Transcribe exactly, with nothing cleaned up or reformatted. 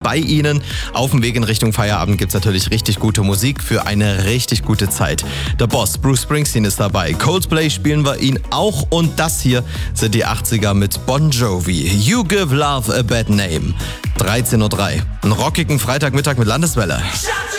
bei Ihnen. Auf dem Weg in Richtung Feierabend gibt es natürlich richtig gute Musik für eine richtig gute Zeit. Der Boss, Bruce Springsteen, ist dabei. Coldplay spielen wir ihn auch. Und das hier sind die achtziger mit Bon Jovi. You Give Love a Bad Name. dreizehn Uhr drei. Einen rockigen Freitagmittag mit Landeswelle.